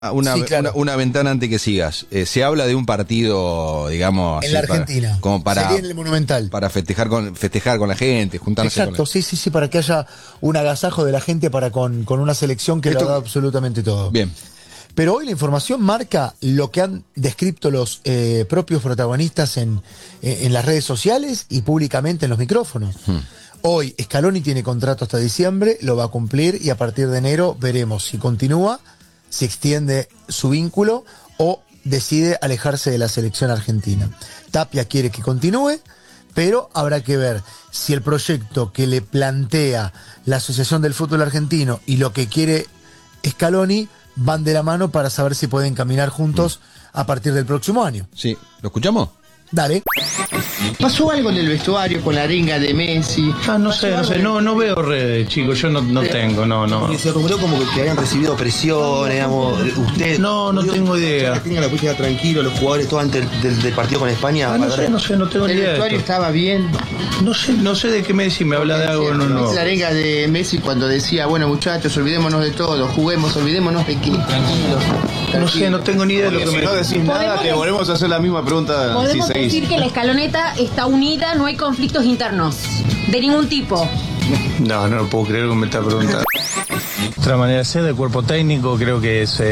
Sí, claro. Una ventana antes que sigas. Se habla de un partido, digamos... En la Argentina. Como para... Sería en el Monumental. Para festejar con la gente, juntarse Exacto, con la... sí, para que haya un agasajo de la gente para con una selección que lo da absolutamente todo. Bien. Pero hoy la información marca lo que han descrito los propios protagonistas en las redes sociales y públicamente en los micrófonos. Hoy Scaloni tiene contrato hasta diciembre, lo va a cumplir y a partir de enero veremos si continúa, si extiende su vínculo o decide alejarse de la selección argentina. Tapia quiere que continúe, pero habrá que ver si el proyecto que le plantea la Asociación del Fútbol Argentino y lo que quiere Scaloni van de la mano para saber si pueden caminar juntos a partir del próximo año. Sí, ¿lo escuchamos? Dale. ¿Pasó algo en el vestuario con la arenga de Messi? No sé, no veo redes, chicos, yo no tengo, no. Y se rumoró como que habían recibido presión, digamos, usted... No tengo idea. Que tengan la búsqueda tranquilo, los jugadores, todo antes del partido con España. No sé, no tengo ni ¿El idea. vestuario estaba bien? No sé de qué Messi me habla de algo, no. La arenga de Messi cuando decía, bueno muchachos, olvidémonos de todo, juguemos, olvidémonos de qué. Tranquilos. No sé, no tengo ni idea de lo que si me... no decís nada, te volvemos a hacer la misma pregunta. Podemos si seguís. decir que la escaloneta está unida, no hay conflictos internos, de ningún tipo. No lo puedo creer que me está preguntando. Otra manera de ser del cuerpo técnico, creo que es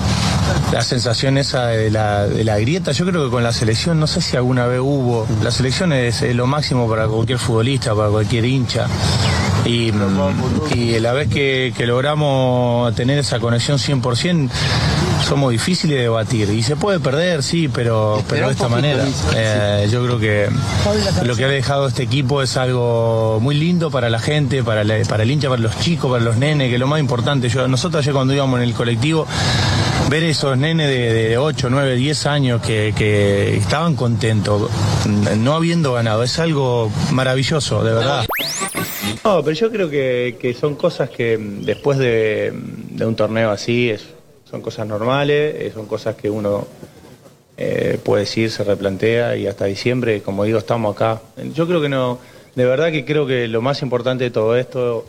la sensación esa de la grieta. Yo creo que con la selección, no sé si alguna vez hubo, la selección es lo máximo para cualquier futbolista, para cualquier hincha. Y la vez que logramos tener esa conexión 100%, somos difíciles de debatir. Y se puede perder, sí, pero de esta manera. Yo creo que lo que ha dejado este equipo es algo muy lindo para la gente, para el hincha, para los chicos, para los nenes, que es lo más importante. Nosotros ayer cuando íbamos en el colectivo, ver esos nenes de 8, 9, 10 años que estaban contentos, no habiendo ganado, es algo maravilloso, de verdad. No, pero yo creo que son cosas que después de un torneo así son cosas normales, son cosas que uno puede decir, se replantea y hasta diciembre, como digo, estamos acá. Yo creo que no, de verdad que creo que lo más importante de todo esto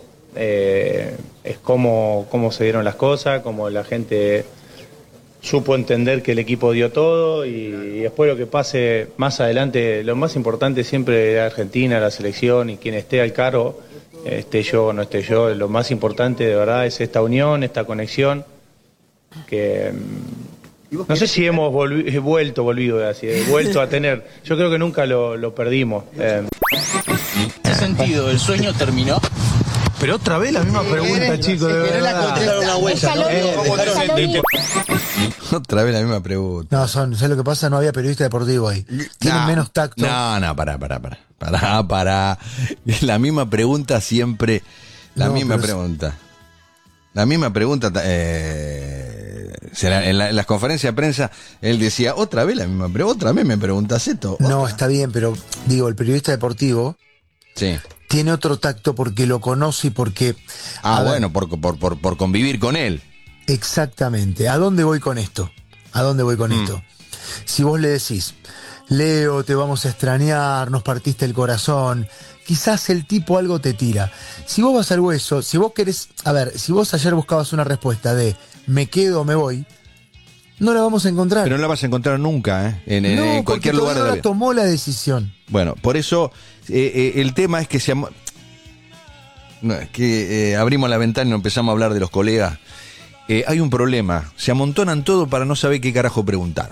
es cómo se dieron las cosas, cómo la gente supo entender que el equipo dio todo y después lo que pase más adelante, lo más importante siempre es Argentina, la selección y quien esté al cargo, esté yo o no esté yo, lo más importante de verdad es esta unión, esta conexión que no sé si hemos vuelto a tener, yo creo que nunca lo perdimos. En ese sentido, ¿el sueño terminó? Pero otra vez la misma pregunta, chicos, de verdad. Otra vez la misma pregunta. No, ¿sabes lo que pasa? No había periodista deportivo ahí. Tienen menos tacto. No, pará. La misma pregunta siempre. La misma pregunta. En las conferencias de prensa, él decía, otra vez la misma pregunta, otra vez me preguntas esto. No, está bien, pero digo, el periodista deportivo sí tiene otro tacto porque lo conoce y porque... bueno, por convivir con él. Exactamente. ¿A dónde voy con esto? Esto? Si vos le decís, Leo, te vamos a extrañar, nos partiste el corazón, quizás el tipo algo te tira. Si vos vas al hueso, si vos querés... A ver, si vos ayer buscabas una respuesta de me quedo o me voy, no la vamos a encontrar. Pero no la vas a encontrar nunca, en cualquier lugar de la vida. Tomó la decisión. Bueno, por eso el tema es que abrimos la ventana y nos empezamos a hablar de los colegas. Hay un problema, se amontonan todo para no saber qué carajo preguntar.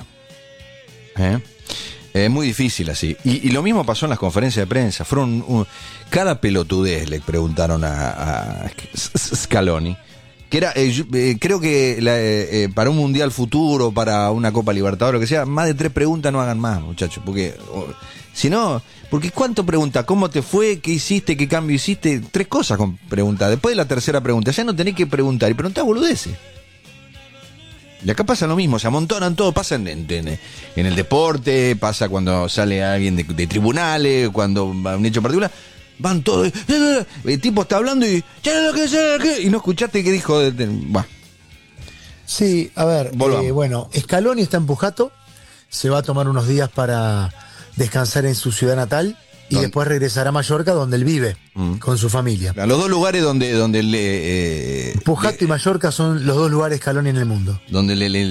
Es muy difícil así. Y lo mismo pasó en las conferencias de prensa. Cada pelotudez le preguntaron a Scaloni. Que era, creo que para un mundial futuro, para una Copa Libertadores, lo que sea, más de 3 preguntas no hagan más, muchachos. Porque si no, porque ¿cuánto pregunta? ¿Cómo te fue? ¿Qué hiciste? ¿Qué cambio hiciste? 3 cosas con preguntar. Después de la tercera pregunta, ya no tenés que preguntar. Y preguntá boludeces. Y acá pasa lo mismo, se amontonan todo, pasa en el deporte, pasa cuando sale alguien de tribunales, cuando va a un hecho particular, van todos, el tipo está hablando y no escuchaste qué dijo. Sí, a ver, bueno, Scaloni está en Pujato, se va a tomar unos días para descansar en su ciudad natal y después regresará a Mallorca, donde él vive, con su familia. Los dos lugares donde Pujato y Mallorca son los dos lugares Scaloni en el mundo. donde le